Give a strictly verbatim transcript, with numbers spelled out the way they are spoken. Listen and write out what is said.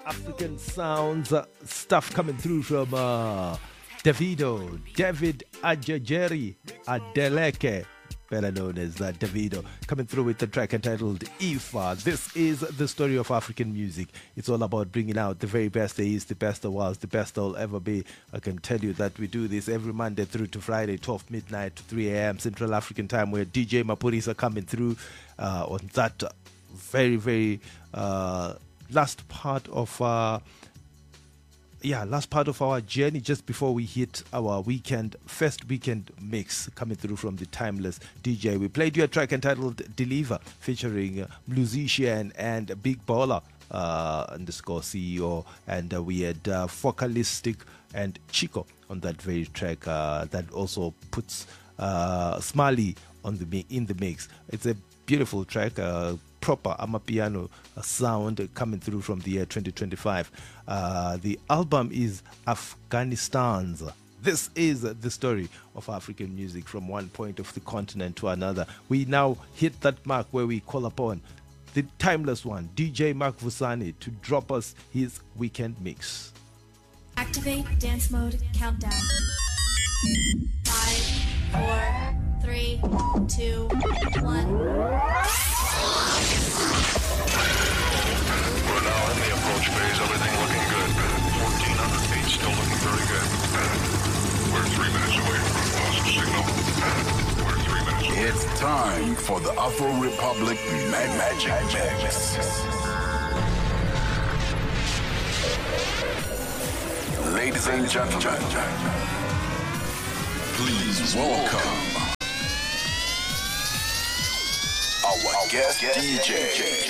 African sounds, uh, stuff coming through from uh, Davido, David Ajajeri Adeleke, better known as uh, Davido, coming through with the track entitled Ifa. This is the story of African music. It's all about bringing out the very best there is, the best there was, the best there'll ever be. I can tell you that we do this every Monday through to Friday, twelve midnight to three a.m. Central African time, where D J Mapuris are coming through uh, on that very, very uh, last part of uh, yeah, last part of our journey just before we hit our weekend, first weekend mix coming through from the timeless D J. We played you a track entitled Deliver featuring uh, musician and Big Baller uh, underscore C E O, and uh, we had uh, Focalistic and Chico on that very track uh, that also puts uh, Smiley on the mi- in the mix. It's a beautiful track, uh, proper Amapiano uh, sound coming through from the year twenty twenty-five. Uh, the album is Afghanistan's. This is the story of African music from one point of the continent to another. We now hit that mark where we call upon the timeless one, D J Mark Vusani, to drop us his weekend mix. Activate dance mode countdown. Five, four, three, two, one. We're now in the approach phase. Everything looking good. fourteen hundred feet, still looking very good. We're three minutes away from positive signal. We're three minutes away. It's time for the Afro Republic Mag Magic Mix. Ladies and gentlemen, please welcome our guest D J.